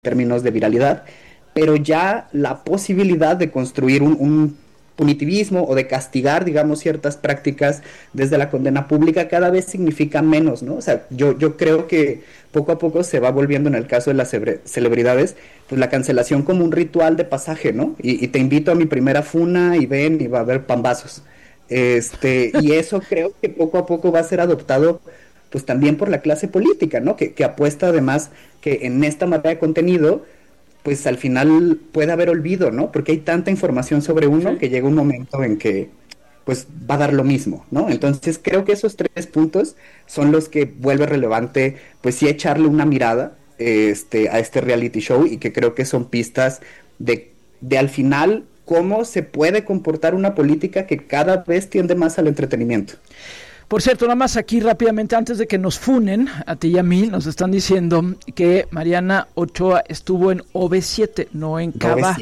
términos de viralidad, pero ya la posibilidad de construir un punitivismo o de castigar, digamos, ciertas prácticas desde la condena pública cada vez significa menos, ¿no? O sea, yo creo que poco a poco se va volviendo, en el caso de las celebridades, pues la cancelación como un ritual de pasaje, ¿no? Y te invito a mi primera funa y ven y va a haber pambazos. Y eso creo que poco a poco va a ser adoptado pues también por la clase política, ¿no? Que apuesta además que en esta materia de contenido pues al final puede haber olvido, ¿no? Porque hay tanta información sobre uno que llega un momento en que pues va a dar lo mismo, ¿no? Entonces creo que esos 3 puntos son los que vuelve relevante, pues sí echarle una mirada a este reality show, y que creo que son pistas de al final cómo se puede comportar una política que cada vez tiende más al entretenimiento. Por cierto, nada más aquí rápidamente, antes de que nos funen, a ti y a mí, nos están diciendo que Mariana Ochoa estuvo en OV7, no en Cava.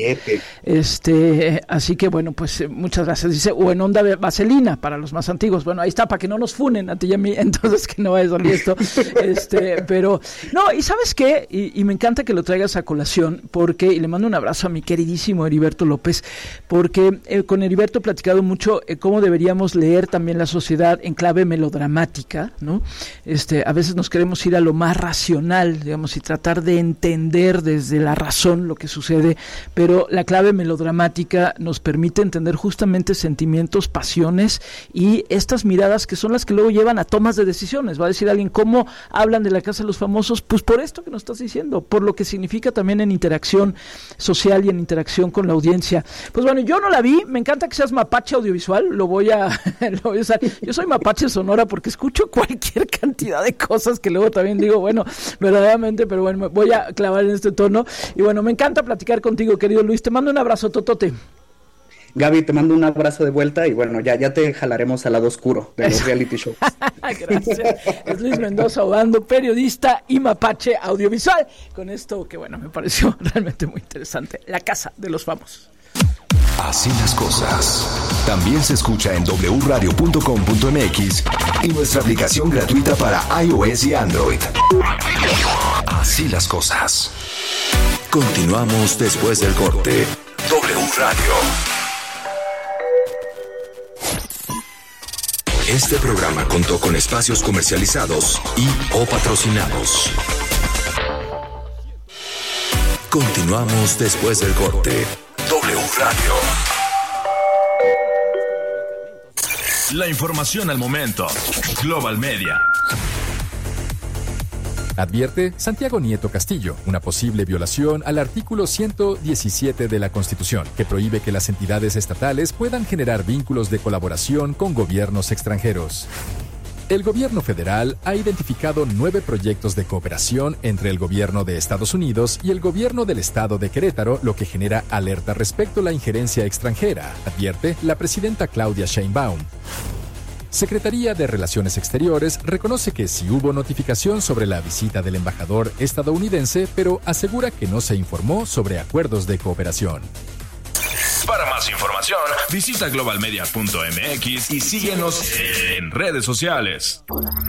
OV7. Así que bueno, pues muchas gracias. Dice, o en Onda Vaselina, para los más antiguos. Bueno, ahí está, para que no nos funen a ti y a mí, entonces que no vaya a salir esto. Pero, no, y ¿sabes qué? Y me encanta que lo traigas a colación, porque, y le mando un abrazo a mi queridísimo Heriberto López, porque con Heriberto he platicado mucho cómo deberíamos leer también la sociedad en clave melodramática, ¿no? A veces nos queremos ir a lo más racional, digamos, y tratar de entender desde la razón lo que sucede, pero la clave melodramática nos permite entender justamente sentimientos, pasiones y estas miradas que son las que luego llevan a tomas de decisiones. Va a decir alguien, ¿cómo hablan de la Casa de los Famosos? Pues por esto que nos estás diciendo, por lo que significa también en interacción social y en interacción con la audiencia. Pues bueno, yo no la vi, me encanta que seas mapache audiovisual, lo voy a usar. Yo soy mapache sonora porque escucho cualquier cantidad de cosas que luego también digo, bueno, verdaderamente, pero bueno, me voy a clavar en este tono. Y bueno, me encanta platicar contigo, querido Luis. Te mando un abrazo, totote. Gaby, te mando un abrazo de vuelta y bueno, ya te jalaremos al lado oscuro de los reality shows. Gracias. Es Luis Mendoza Obando, periodista y mapache audiovisual. Con esto que bueno, me pareció realmente muy interesante. La Casa de los Famosos. Así las cosas. También se escucha en wradio.com.mx y nuestra aplicación gratuita para iOS y Android. Así las cosas. Continuamos después del corte. W Radio. Este programa contó con espacios comercializados y o patrocinados. Continuamos después del corte. W Radio. La información al momento. Global Media. Advierte Santiago Nieto Castillo una posible violación al artículo 117 de la Constitución, que prohíbe que las entidades estatales puedan generar vínculos de colaboración con gobiernos extranjeros. El gobierno federal ha identificado 9 proyectos de cooperación entre el gobierno de Estados Unidos y el gobierno del estado de Querétaro, lo que genera alerta respecto a la injerencia extranjera, advierte la presidenta Claudia Sheinbaum. Secretaría de Relaciones Exteriores reconoce que sí hubo notificación sobre la visita del embajador estadounidense, pero asegura que no se informó sobre acuerdos de cooperación. Para más información, visita globalmedia.mx y síguenos en redes sociales.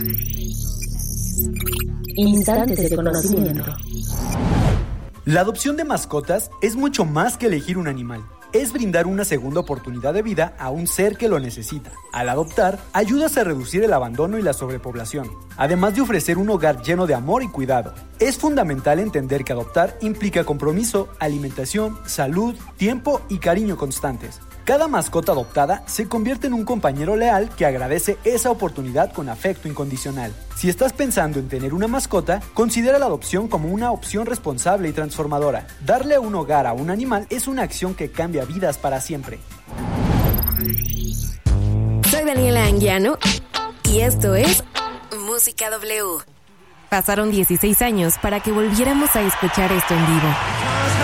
Instantes de conocimiento. La adopción de mascotas es mucho más que elegir un animal. Es brindar una segunda oportunidad de vida a un ser que lo necesita. Al adoptar, ayudas a reducir el abandono y la sobrepoblación, además de ofrecer un hogar lleno de amor y cuidado. Es fundamental entender que adoptar implica compromiso, alimentación, salud, tiempo y cariño constantes. Cada mascota adoptada se convierte en un compañero leal que agradece esa oportunidad con afecto incondicional. Si estás pensando en tener una mascota, considera la adopción como una opción responsable y transformadora. Darle un hogar a un animal es una acción que cambia vidas para siempre. Soy Daniela Anguiano y esto es Música W. Pasaron 16 años para que volviéramos a escuchar esto en vivo.